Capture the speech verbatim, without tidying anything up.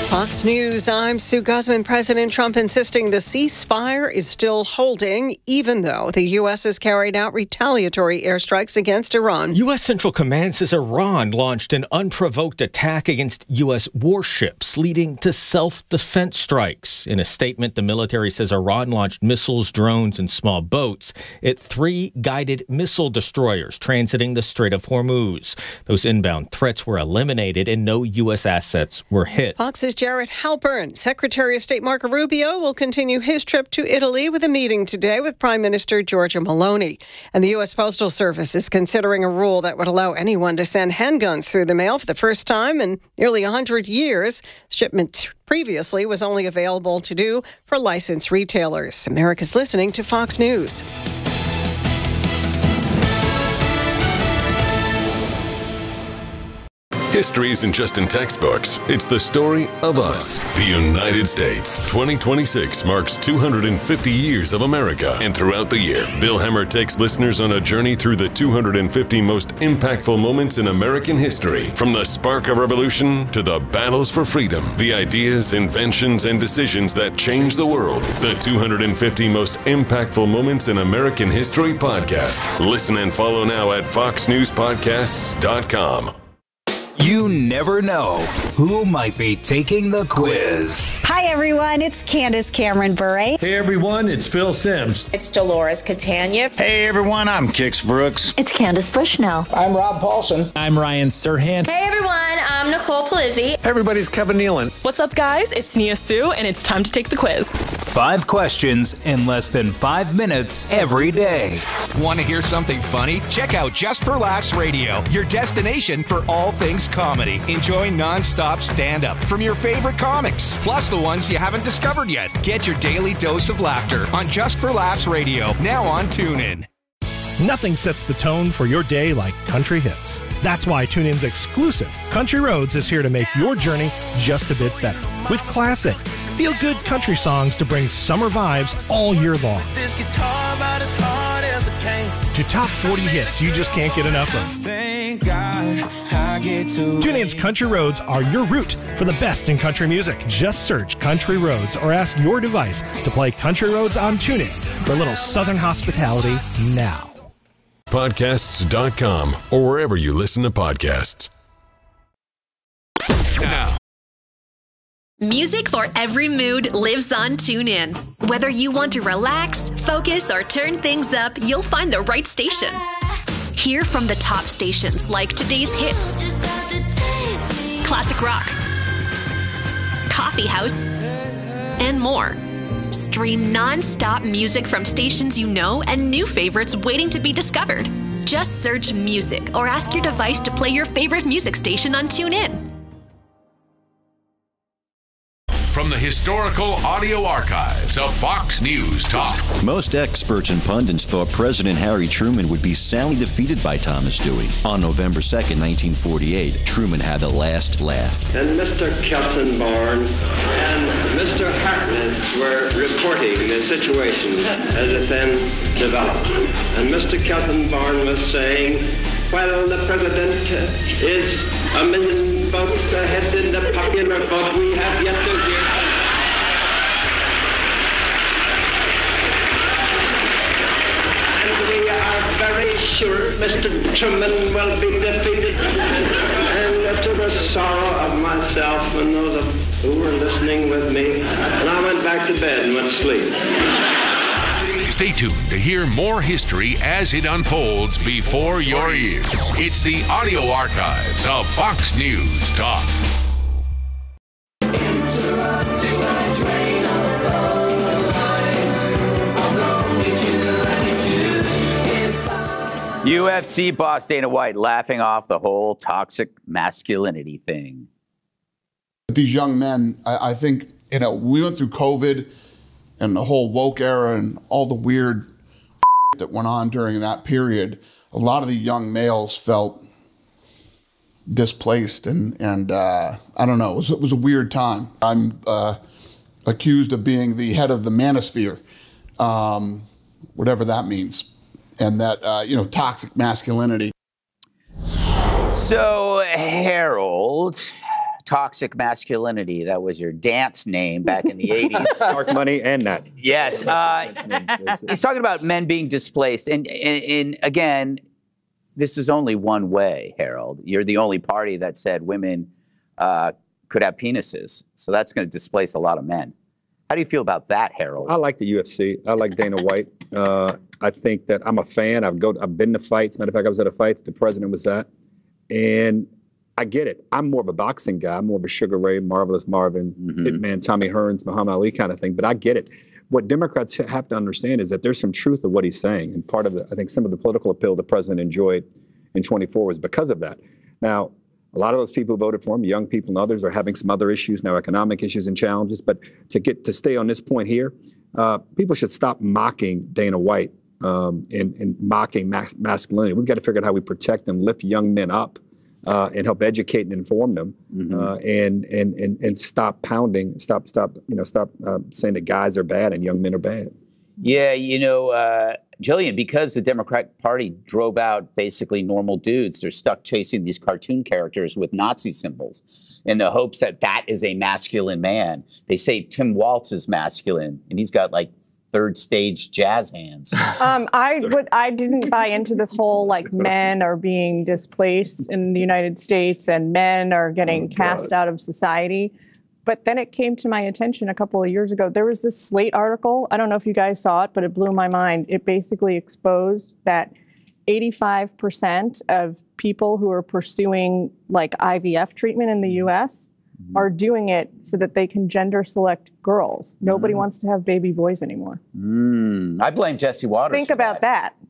Fox News, I'm Sue Guzman. President Trump insisting the ceasefire is still holding, even though the U S has carried out retaliatory airstrikes against Iran. U S. Central Command says Iran launched an unprovoked attack against U S warships, leading to self-defense strikes. In a statement, the military says Iran launched missiles, drones, and small boats at three guided missile destroyers transiting the Strait of Hormuz. Those inbound threats were eliminated and no U S assets were hit. Fox's Jarrett Halpern. Secretary of State Marco Rubio will continue his trip to Italy with a meeting today with Prime Minister Giorgia Meloni. And the U S. Postal Service is considering a rule that would allow anyone to send handguns through the mail for the first time in nearly one hundred years. Shipment previously was only available to do for licensed retailers. America's listening to Fox News. History isn't just in textbooks. It's the story of us, the United States. twenty twenty-six marks two hundred fifty years of America. And throughout the year, Bill Hemmer takes listeners on a journey through the two hundred fifty most impactful moments in American history. From the spark of revolution to the battles for freedom, the ideas, inventions, and decisions that changed the world. The two hundred fifty most impactful moments in American history podcast. Listen and follow now at fox news podcasts dot com. You never know who might be taking the quiz. Hi, everyone. It's Candace Cameron Bure. Hey, everyone. It's Phil Sims. It's Dolores Catania. Hey, everyone. I'm Kix Brooks. It's Candace Bushnell. I'm Rob Paulson. I'm Ryan Serhant. Hey, everyone. I'm Nicole Palizzi. Everybody's Kevin Nealon. What's up, guys? It's Nia Sue, and it's time to take the quiz. Five questions in less than five minutes every day. Want to hear something funny? Check out Just for Laughs Radio, your destination for all things comedy. Enjoy non-stop stand-up from your favorite comics, plus the ones you haven't discovered yet. Get your daily dose of laughter on Just for Laughs Radio, now on TuneIn. Nothing sets the tone for your day like country hits. That's why TuneIn's exclusive Country Roads is here to make your journey just a bit better. With classic, feel-good country songs to bring summer vibes all year long. This guitar about as hard as it can. To top forty hits you just can't get enough of. Thank God I get to TuneIn's Country Roads are your route for the best in country music. Just search Country Roads or ask your device to play Country Roads on TuneIn for a little Southern hospitality now. podcasts dot com or wherever you listen to podcasts. Now. Music for every mood lives on TuneIn. Whether you want to relax, focus, or turn things up, you'll find the right station. Hear from the top stations like Today's Hits, Classic Rock, Coffee House, and more. Stream non-stop music from stations you know and new favorites waiting to be discovered. Just search music or ask your device to play your favorite music station on TuneIn. From the historical audio archives of Fox News Talk. Most experts and pundits thought President Harry Truman would be soundly defeated by Thomas Dewey. On November second, nineteen forty-eight, Truman had the last laugh. And Mister Kelsenborn and Mister Hartnett were reporting the situation as it then developed. And Mister Kelsenborn was saying, well, the president is a million votes ahead in the popular vote. We have yet to hear. And we are very sure Mister Truman will be defeated. And to the sorrow of myself and those of who were listening with me, and I went back to bed and went to sleep. Stay tuned to hear more history as it unfolds before your ears. It's the audio archives of Fox News Talk. U F C boss Dana White laughing off the whole toxic masculinity thing. These young men, I, I think, you know, we went through COVID and the whole woke era and all the weird that went on during that period. A lot of the young males felt displaced and, and uh, I don't know, it was, it was a weird time. I'm uh, accused of being the head of the manosphere, um, whatever that means. And that, uh, you know, toxic masculinity. So, Harold, Toxic Masculinity. That was your dance name back in the eighties. Dark Money and that. Yes. Uh, he's talking about men being displaced. And, and, and again, this is only one way, Harold. You're the only party that said women uh, could have penises. So that's going to displace a lot of men. How do you feel about that, Harold? I like the U F C. I like Dana White. Uh, I think that I'm a fan. I've go. I've been to fights. Matter of fact, I was at a fight that the president was at. And I get it. I'm more of a boxing guy. I'm more of a Sugar Ray, Marvelous Marvin, mm-hmm. Hitman, Tommy Hearns, Muhammad Ali kind of thing. But I get it. What Democrats have to understand is that there's some truth to what he's saying. And part of the, I think some of the political appeal the president enjoyed in twenty-four was because of that. Now, a lot of those people who voted for him, young people and others, are having some other issues now, economic issues and challenges. But to get to stay on this point here, uh, people should stop mocking Dana White um, and, and mocking mas- masculinity. We've got to figure out how we protect and lift young men up. Uh, and help educate and inform them, mm-hmm. uh, and, and and and stop pounding, stop stop you know stop uh, saying that guys are bad and young men are bad. Yeah, you know, uh, Jillian, because the Democratic Party drove out basically normal dudes, they're stuck chasing these cartoon characters with Nazi symbols in the hopes that that is a masculine man. They say Tim Walz is masculine, and he's got like third stage jazz hands. Um, I would. I didn't buy into this whole like men are being displaced in the United States and men are getting oh, cast out of society. But then it came to my attention a couple of years ago. There was this Slate article. I don't know if you guys saw it, but it blew my mind. It basically exposed that eighty-five percent of people who are pursuing like I V F treatment in the U S are doing it so that they can gender select girls. Nobody mm. wants to have baby boys anymore. Mm. I blame Jesse Waters. Think about that. that.